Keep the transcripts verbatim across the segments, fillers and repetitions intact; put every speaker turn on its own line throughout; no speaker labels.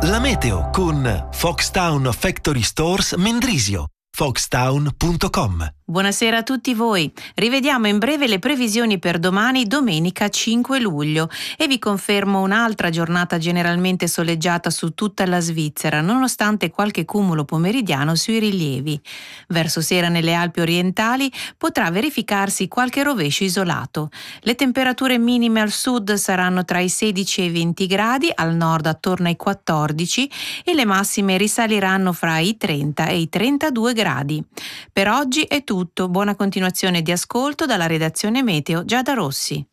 La meteo con Foxtown Factory Stores Mendrisio. foxtown punto com.
Buonasera a tutti voi. Rivediamo in breve le previsioni per domani, domenica cinque luglio, e vi confermo un'altra giornata generalmente soleggiata su tutta la Svizzera, nonostante qualche cumulo pomeridiano sui rilievi. Verso sera nelle Alpi orientali potrà verificarsi qualche rovescio isolato. Le temperature minime al sud saranno tra i sedici e i venti gradi, al nord attorno ai quattordici, e le massime risaliranno fra i trenta e i trentadue gradi. Per oggi è tutto. Buona continuazione di ascolto dalla redazione Meteo Giada Rossi.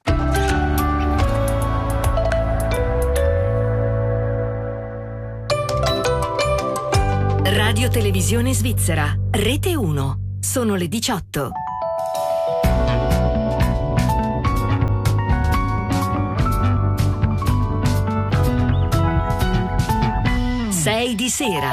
Radio Televisione Svizzera, Rete uno. Sono le diciotto. sei di sera.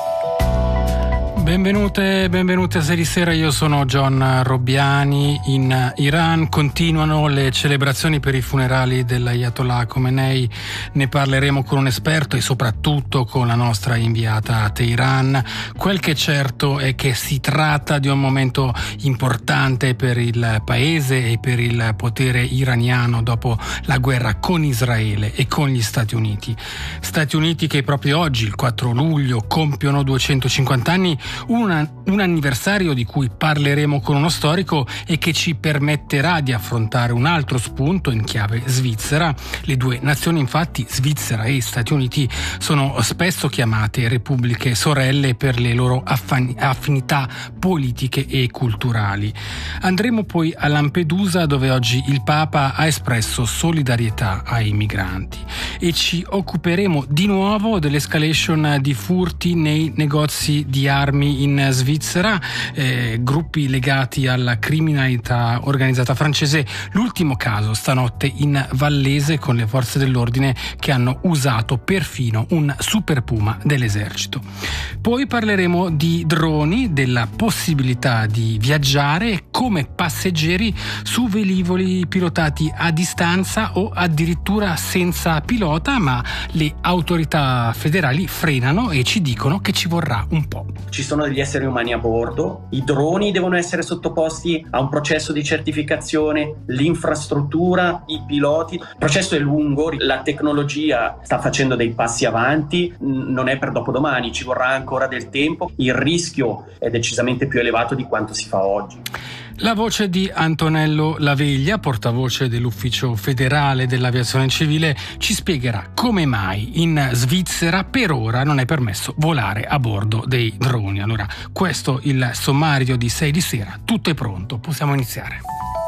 Benvenute, benvenute a sei di sera, io sono John Robbiani. In Iran continuano le celebrazioni per i funerali dell'Ayatollah Khomeini. Ne parleremo con un esperto e soprattutto con la nostra inviata a Teheran. Quel che è certo è che si tratta di un momento importante per il paese e per il potere iraniano dopo la guerra con Israele e con gli Stati Uniti. Stati Uniti che proprio oggi, il quattro luglio, compiono duecentocinquanta anni, Una, un anniversario di cui parleremo con uno storico e che ci permetterà di affrontare un altro spunto in chiave svizzera. Le due nazioni, infatti, Svizzera e Stati Uniti, sono spesso chiamate repubbliche sorelle per le loro affin- affinità politiche e culturali. Andremo poi a Lampedusa, dove oggi il Papa ha espresso solidarietà ai migranti, e ci occuperemo di nuovo dell'escalation di furti nei negozi di armi in Svizzera, eh, gruppi legati alla criminalità organizzata francese. L'ultimo caso stanotte in Vallese, con le forze dell'ordine che hanno usato perfino un Super Puma dell'esercito. Poi parleremo di droni, della possibilità di viaggiare come passeggeri su velivoli pilotati a distanza o addirittura senza pilota, ma le autorità federali frenano e ci dicono che ci vorrà un po'.
Ci sono degli esseri umani a bordo, i droni devono essere sottoposti a un processo di certificazione, l'infrastruttura, i piloti. Il processo è lungo, la tecnologia sta facendo dei passi avanti, non è per dopodomani, ci vorrà ancora del tempo, il rischio è decisamente più elevato di quanto si fa oggi.
La voce di Antonello Laveglia, portavoce dell'Ufficio Federale dell'Aviazione Civile, ci spiegherà come mai in Svizzera per ora non è permesso volare a bordo dei droni. Allora, questo il sommario di sei di sera, tutto è pronto, possiamo iniziare.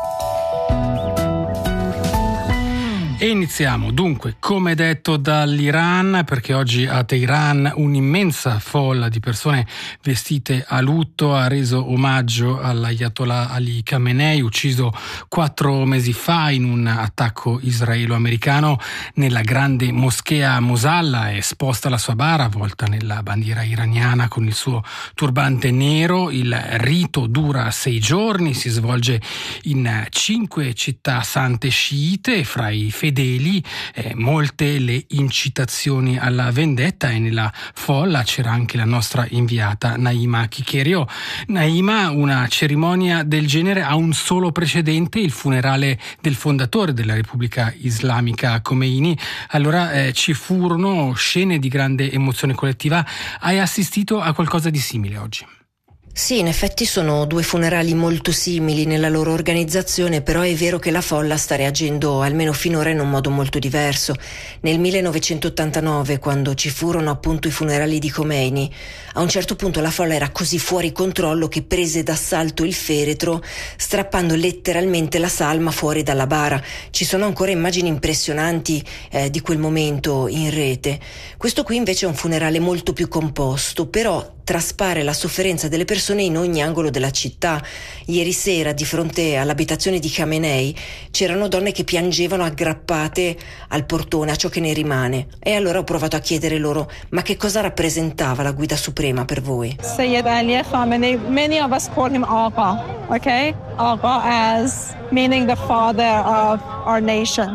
E iniziamo dunque, come detto, dall'Iran, perché oggi a Teheran un'immensa folla di persone vestite a lutto ha reso omaggio all'Ayatollah Ali Khamenei, ucciso quattro mesi fa in un attacco israelo-americano nella grande moschea Mosalla. È esposta la sua bara avvolta nella bandiera iraniana con il suo turbante nero. Il rito dura sei giorni, si svolge in cinque città sante sciite, fra i fedeli eh, molte le incitazioni alla vendetta, e nella folla c'era anche la nostra inviata Naima Chicherio. Naima, una cerimonia del genere ha un solo precedente, il funerale del fondatore della Repubblica Islamica Khomeini. Allora eh, ci furono scene di grande emozione collettiva. Hai assistito a qualcosa di simile oggi?
Sì, in effetti sono due funerali molto simili nella loro organizzazione, però è vero che la folla sta reagendo, almeno finora, in un modo molto diverso. Nel millenovecentottantanove, quando ci furono appunto i funerali di Khomeini, a un certo punto la folla era così fuori controllo che prese d'assalto il feretro, strappando letteralmente la salma fuori dalla bara. Ci sono ancora immagini impressionanti eh, di quel momento in rete. Questo qui invece è un funerale molto più composto, però traspare la sofferenza delle persone in ogni angolo della città. Ieri sera, di fronte all'abitazione di Khamenei, c'erano donne che piangevano aggrappate al portone, a ciò che ne rimane. E allora ho provato a chiedere loro: ma che cosa rappresentava la guida suprema per voi?
Sayyid Ali Khamenei, many of us call him Agha, okay? Agha as meaning the father of our nation.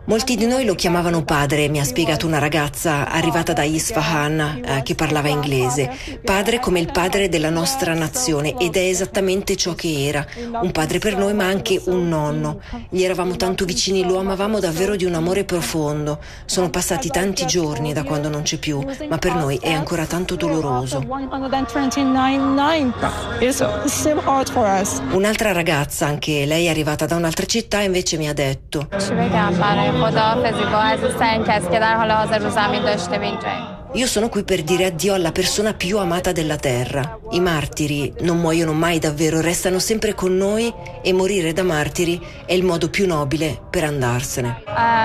Molti di noi lo chiamavano padre, mi ha spiegato una ragazza arrivata da Isfahan eh, che parlava inglese. Padre come il padre della nostra nazione, ed è esattamente ciò che era. Un padre per noi, ma anche un nonno. Gli eravamo tanto vicini, lo amavamo davvero di un amore profondo. Sono passati tanti giorni da quando non c'è più, ma per noi è ancora tanto doloroso. Un'altra ragazza, anche lei arrivata da un'altra città, invece mi ha detto: io sono qui per dire addio alla persona più amata della terra. I martiri non muoiono mai davvero, restano sempre con noi, e morire da martiri è il modo più nobile per andarsene.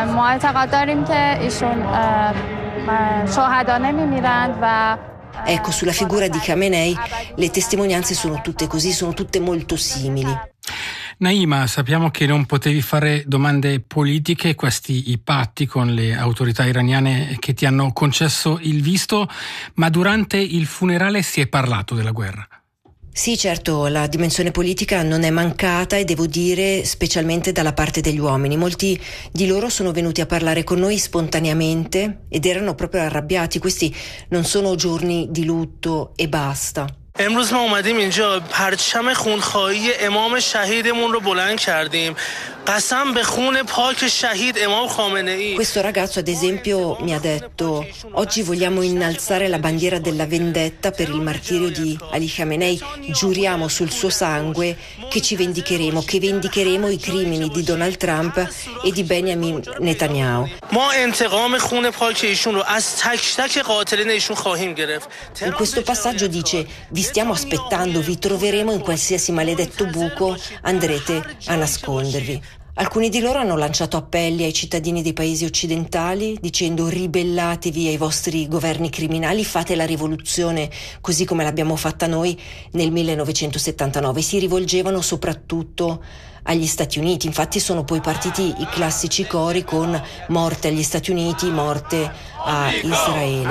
Ecco, sulla figura di Khamenei le testimonianze sono tutte così, sono tutte molto simili.
Naima, sappiamo che non potevi fare domande politiche, questi i patti con le autorità iraniane che ti hanno concesso il visto, ma durante il funerale si è parlato della guerra.
Sì, certo, la dimensione politica non è mancata, e devo dire specialmente dalla parte degli uomini. Molti di loro sono venuti a parlare con noi spontaneamente ed erano proprio arrabbiati. Questi non sono giorni di lutto e basta.
امروز ما اومدیم اینجا پرچم خونخواهی امام شهیدمون رو بلند کردیم. قسم به خون پاک شهید امام خامنه‌ای.
Questo ragazzo, ad esempio, mi ha detto: oggi vogliamo innalzare la bandiera della vendetta per il martirio di Ali Khamenei. Giuriamo sul suo sangue che ci vendicheremo, che vendicheremo i crimini di Donald Trump e di Benjamin Netanyahu.
ما انتقام خون پاک ایشون رو از تک تک قاتلین ایشون خواهیم گرفت.
In questo passaggio dice: vi stiamo aspettando, vi troveremo in qualsiasi maledetto buco, andrete a nascondervi. Alcuni di loro hanno lanciato appelli ai cittadini dei paesi occidentali dicendo: ribellatevi ai vostri governi criminali, fate la rivoluzione così come l'abbiamo fatta noi nel millenovecentosettantanove. Si rivolgevano soprattutto agli Stati Uniti, infatti sono poi partiti i classici cori con morte agli Stati Uniti, morte a Israele.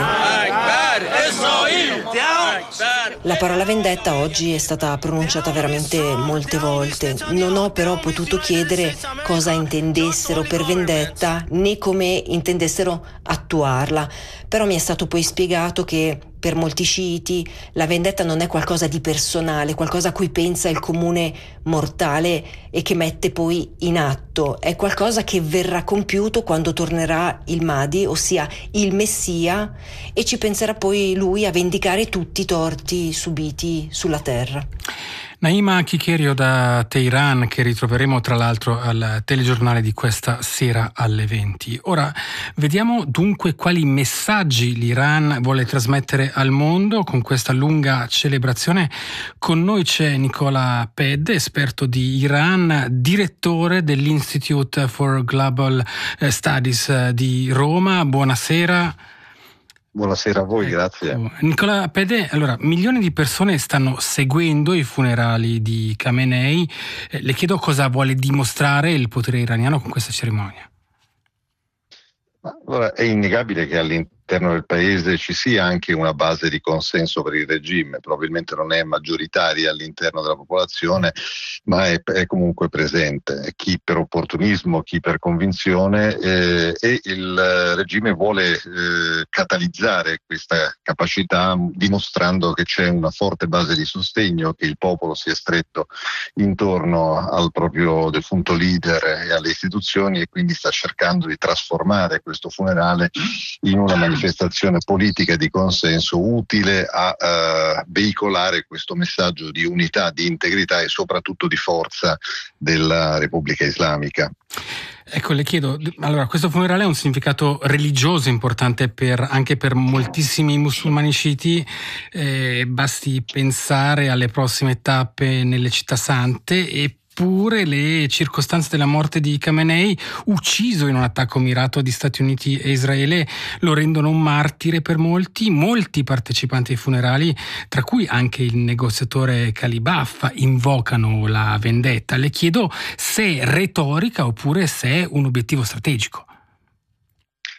La parola vendetta oggi è stata pronunciata veramente molte volte. Non ho però potuto chiedere cosa intendessero per vendetta né come intendessero attuarla, però mi è stato poi spiegato che per molti sciiti la vendetta non è qualcosa di personale, qualcosa a cui pensa il comune mortale e che mette poi in atto. È qualcosa che verrà compiuto quando tornerà il Mahdi, ossia il Messia, e ci penserà poi lui a vendicare tutti i torti subiti sulla terra.
Naima Chicherio da Teheran, che ritroveremo tra l'altro al telegiornale di questa sera alle venti. Ora vediamo dunque quali messaggi l'Iran vuole trasmettere al mondo con questa lunga celebrazione. Con noi c'è Nicola Ped, esperto di Iran, direttore dell'Institute for Global Studies di Roma. Buonasera.
Buonasera a voi, grazie.
Nicola Pede, allora, milioni di persone stanno seguendo i funerali di Khamenei. Eh, le chiedo cosa vuole dimostrare il potere iraniano con questa cerimonia.
Allora, è innegabile che all'interno del paese ci sia anche una base di consenso per il regime. Probabilmente non è maggioritaria all'interno della popolazione, ma è, è comunque presente. Chi per opportunismo, chi per convinzione, eh, e il regime vuole eh, catalizzare questa capacità dimostrando che c'è una forte base di sostegno, che il popolo si è stretto intorno al proprio defunto leader e alle istituzioni, e quindi sta cercando di trasformare questo funerale in una manifestazione politica di consenso utile a uh, veicolare questo messaggio di unità, di integrità e soprattutto di forza della Repubblica Islamica.
Ecco, le chiedo, allora, questo funerale ha un significato religioso importante per, anche per moltissimi musulmani sciiti, eh, basti pensare alle prossime tappe nelle città sante, e Eppure le circostanze della morte di Khamenei, ucciso in un attacco mirato di Stati Uniti e Israele, lo rendono un martire per molti. Molti partecipanti ai funerali, tra cui anche il negoziatore Calibaf, invocano la vendetta. Le chiedo se è retorica oppure se è un obiettivo strategico.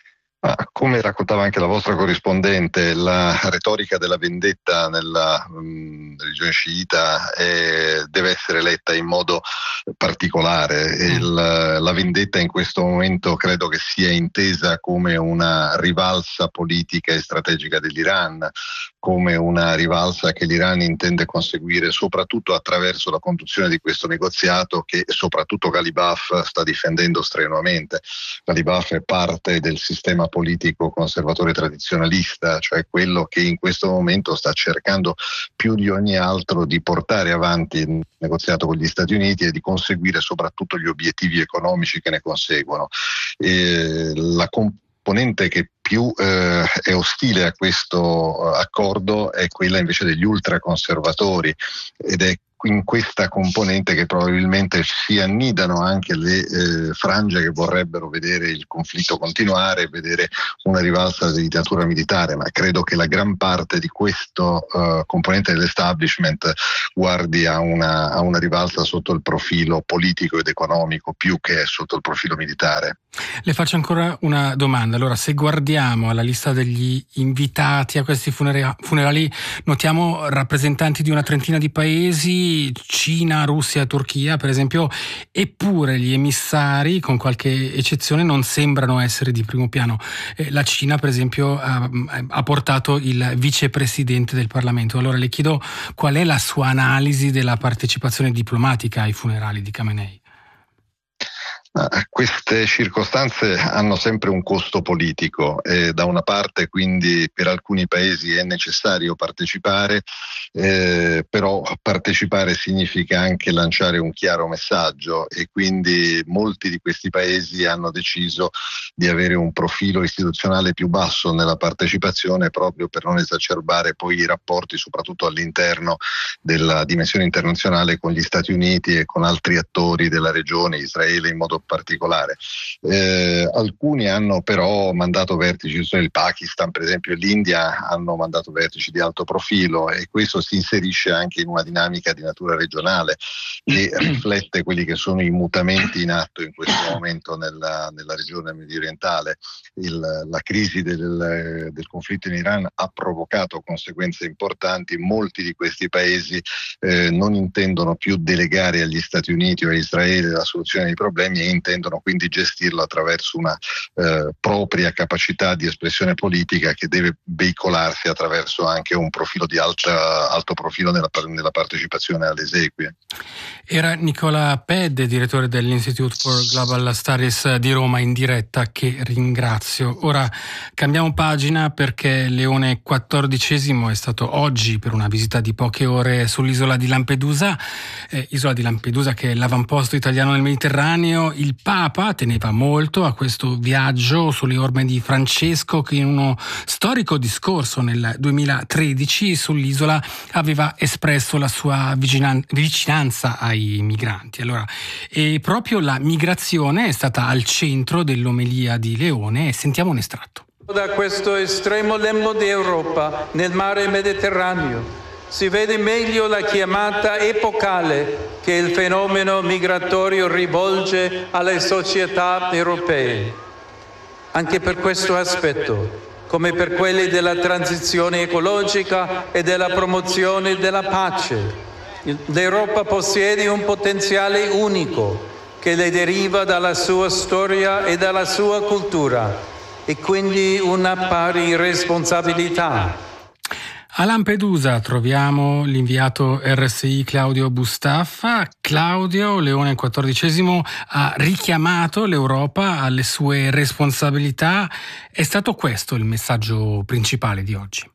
Ma come raccontava anche la vostra corrispondente, la retorica della vendetta nella mh, religione sciita è, deve essere letta in modo particolare. Il, la vendetta in questo momento credo che sia intesa come una rivalsa politica e strategica dell'Iran, come una rivalsa che l'Iran intende conseguire soprattutto attraverso la conduzione di questo negoziato che soprattutto Ghalibaf sta difendendo strenuamente. Ghalibaf è parte del sistema politico conservatore tradizionalista, cioè quello che in questo momento sta cercando più di ogni altro di portare avanti il negoziato con gli Stati Uniti e di conseguire soprattutto gli obiettivi economici che ne conseguono. E la componente che più eh, è ostile a questo accordo è quella invece degli ultraconservatori, ed è in questa componente che probabilmente si annidano anche le eh, frange che vorrebbero vedere il conflitto continuare, vedere una rivalsa di natura militare, ma credo che la gran parte di questo uh, componente dell'establishment guardi a una, a una rivalsa sotto il profilo politico ed economico più che sotto il profilo militare.
Le faccio ancora una domanda. Allora, se guardiamo alla lista degli invitati a questi funera- funerali, notiamo rappresentanti di una trentina di paesi, Cina, Russia, Turchia per esempio, eppure gli emissari, con qualche eccezione, non sembrano essere di primo piano. Eh, la Cina per esempio ha, ha portato il vicepresidente del Parlamento. Allora le chiedo qual è la sua analisi della partecipazione diplomatica ai funerali di Khamenei.
Queste circostanze hanno sempre un costo politico e da una parte quindi per alcuni paesi è necessario partecipare, eh, però partecipare significa anche lanciare un chiaro messaggio e quindi molti di questi paesi hanno deciso di avere un profilo istituzionale più basso nella partecipazione proprio per non esacerbare poi i rapporti soprattutto all'interno della dimensione internazionale con gli Stati Uniti e con altri attori della regione, Israele in modo particolare. Eh, alcuni hanno però mandato vertici, il Pakistan per esempio e l'India hanno mandato vertici di alto profilo e questo si inserisce anche in una dinamica di natura regionale che riflette quelli che sono i mutamenti in atto in questo momento nella, nella regione mediorientale. Il, la crisi del, del conflitto in Iran ha provocato conseguenze importanti, molti di questi paesi eh, non intendono più delegare agli Stati Uniti o a Israele la soluzione dei problemi e intendono quindi gestirlo attraverso una eh, propria capacità di espressione politica che deve veicolarsi attraverso anche un profilo di alta, alto profilo nella, nella partecipazione alle esequie.
Era Nicola Pedde, direttore dell'Institute for Global Studies di Roma, in diretta, che ringrazio. Ora cambiamo pagina perché Leone quattordicesimo è stato oggi per una visita di poche ore sull'isola di Lampedusa, eh, isola di Lampedusa che è l'avamposto italiano nel Mediterraneo. Il Papa teneva molto a questo viaggio sulle orme di Francesco, che in uno storico discorso nel duemilatredici sull'isola aveva espresso la sua vigilan- vicinanza ai migranti. Allora, e proprio la migrazione è stata al centro dell'omelia di Leone, e sentiamo un estratto.
Da questo estremo lembo d'Europa, nel mare Mediterraneo, si vede meglio la chiamata epocale che il fenomeno migratorio rivolge alle società europee. Anche per questo aspetto, come per quelli della transizione ecologica e della promozione della pace, l'Europa possiede un potenziale unico che le deriva dalla sua storia e dalla sua cultura e quindi una pari responsabilità.
A Lampedusa troviamo l'inviato R S I Claudio Bustaffa. Claudio, Leone quattordicesimo ha richiamato l'Europa alle sue responsabilità. È stato questo il messaggio principale di oggi?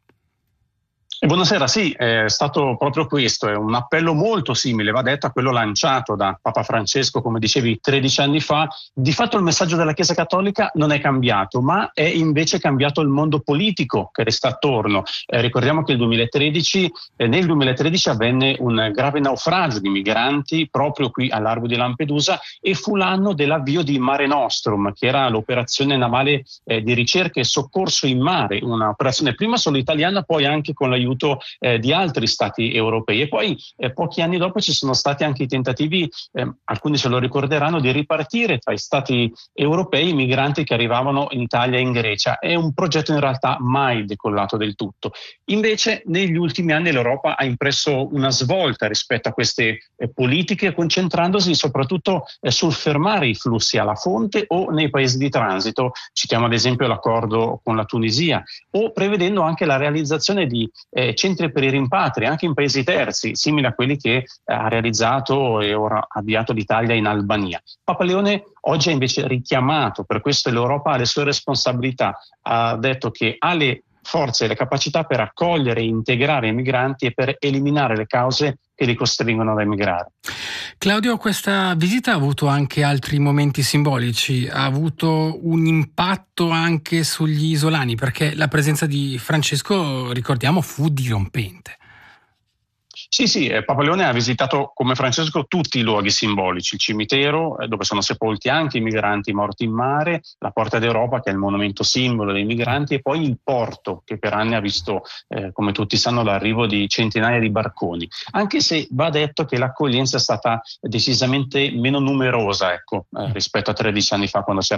Buonasera, sì, è stato proprio questo, è un appello molto simile, va detto, a quello lanciato da Papa Francesco, come dicevi, tredici anni fa. Di fatto il messaggio della Chiesa Cattolica non è cambiato, ma è invece cambiato il mondo politico che resta attorno. Eh, ricordiamo che il duemilatredici, eh, nel duemilatredici avvenne un grave naufragio di migranti proprio qui al largo di Lampedusa e fu l'anno dell'avvio di Mare Nostrum, che era l'operazione navale eh, di ricerca e soccorso in mare, un'operazione prima solo italiana, poi anche con l'aiuto aiuto eh, di altri stati europei. E poi eh, pochi anni dopo ci sono stati anche i tentativi, eh, alcuni se lo ricorderanno, di ripartire tra i stati europei i migranti che arrivavano in Italia e in Grecia. È un progetto in realtà mai decollato del tutto. Invece negli ultimi anni l'Europa ha impresso una svolta rispetto a queste eh, politiche, concentrandosi soprattutto eh, sul fermare i flussi alla fonte o nei paesi di transito. Citiamo ad esempio l'accordo con la Tunisia, o prevedendo anche la realizzazione di eh, centri per i rimpatri anche in paesi terzi, simili a quelli che eh, ha realizzato e ora avviato l'Italia in Albania. Papa Leone oggi ha invece richiamato, per questo l'Europa ha le sue responsabilità, ha detto che ha le forze e le capacità per accogliere e integrare i migranti e per eliminare le cause che li costringono ad emigrare.
Claudio, questa visita ha avuto anche altri momenti simbolici, ha avuto un impatto anche sugli isolani, perché la presenza di Francesco, ricordiamo, fu dirompente.
Sì, sì, eh, Papa Leone ha visitato come Francesco tutti i luoghi simbolici, il cimitero eh, dove sono sepolti anche i migranti morti in mare, la Porta d'Europa che è il monumento simbolo dei migranti, e poi il porto che per anni ha visto, eh, come tutti sanno, l'arrivo di centinaia di barconi, anche se va detto che l'accoglienza è stata decisamente meno numerosa, ecco, eh, rispetto a tredici anni fa quando c'era